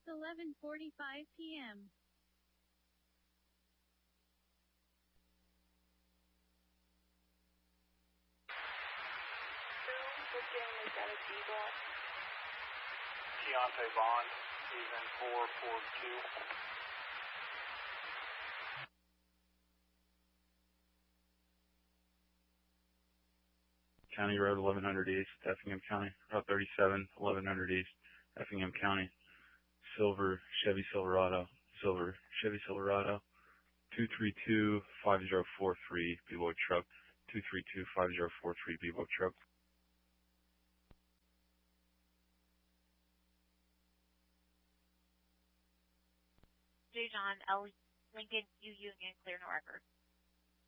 11:45 p.m. Keontae Bond, season 442. County Road 1100 East, Effingham County. Route 37, 1100 East, Effingham County. Silver Chevy Silverado, 232-5043 B-Boy truck, 232-5043 B-Boy truck. J. John L. Lincoln, U Union, clear no record.